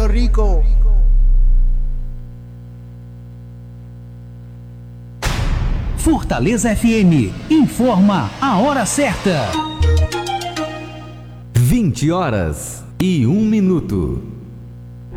Puerto Rico. Fortaleza FM informa a hora certa. 20h01.